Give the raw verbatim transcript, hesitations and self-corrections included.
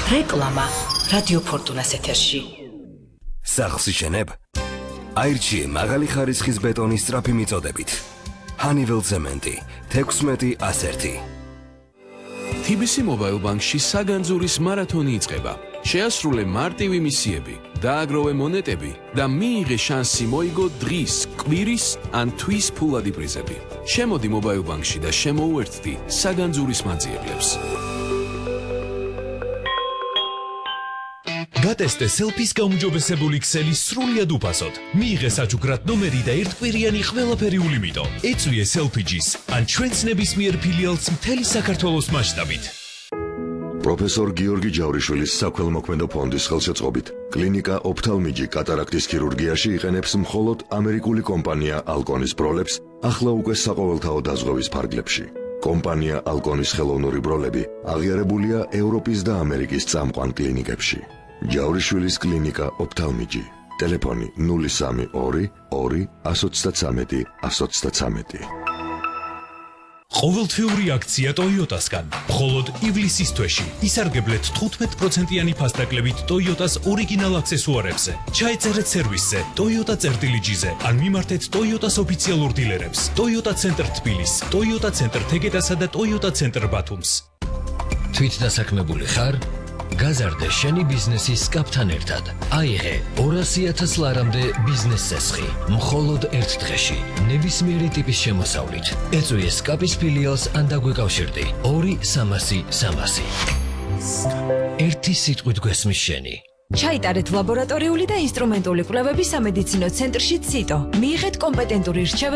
რეკლამა რადიო ფორტუნას ეთერში. სახლს იშენებ? აირჩიე მაღალი ხარისხის ბეტონის სწრაფი მიწოდებით. Honeywell ცემენტი თექვსმეტი ასერთი. T B C Mobile Bank-ში საგანძურის მარათონი იწყება. შეასრულე მარტივი მისიები, დააგროვე მონეტები და მიიღე შანსი მოიგო დღის, კვირის ან თვის ფულადი პრიზები. შემოდი Mobile Bank-ში და შემოუერთდი საგანძურის მაძიებლებს. გატესტე სელფის გაუმჯობესებული ქსელი სრულიად უფასოდ. მიიღე საჩუქრად ნომერი და ერთკვირიანი ყველაფერი ულიმიტო. ეწვიე სელფიჯის ან ჩვენს ნებისმიერ ფილიალს მთელი საქართველოს მასშტაბით. პროფესორ გიორგი ჯავრიშვილის საქველმოქმედო ფონდის ხელშეწყობით კლინიკა ოფთალმიჯი კატარაქტის ქირურგიაში იყენებს მხოლოდ ამერიკული კომპანია ალკონის ბროლებს ახლა უკვე საყოველთაო დაზღვევის ფარგლებში. კომპანია ალკონის ხელოვნური ბროლები აღიარებულია ევროპის და ამერიკის წამყვან კლინიკებში. ჯავრიშვილის კლინიკა ოფთალმიჯი. ტელეფონი ნული სამი ორი ორი ათს ოცდათრამეტი ათს ოცდათრამეტი. ყოველთვიური აქცია Toyota-სგან. მხოლოდ ივლისის თვეში ისარგებლეთ თხუთმეტ პროცენტიანი ფასდაკლებით Toyota-ს ორიგინალ აქსესუარებზე. ჩაეწერეთ სერვისზე Toyota წერტილიჯიზე ან მიმართეთ Toyota-ს ოფიციალურ დილერებს. Toyota ცენტრ თბილის, Toyota ცენტრ თეგედასა და Toyota ცენტრ ბათუმს. თვითდასაქმებული ხარ? გაზარდე შენი ბიზნესის სკაპთან ერთად. აიღე ორასი ათას ლარამდე ბიზნეს სესხი. მხოლოდ ერთ დღეში. ნებისმიერი ტიპის შემოსავლით. ეწვიე სკაპის ფილიალს ან დაგვეკავშირდი. ორი სამასი სამასი. ერთი სიტყვით გვესმის შენი. ჩაიტარეთ ლაბორატორიული და ინსტრუმენტული კვლევები სამედიცინო ცენტრში ციტო. მიიღეთ კომპეტენტური რჩევები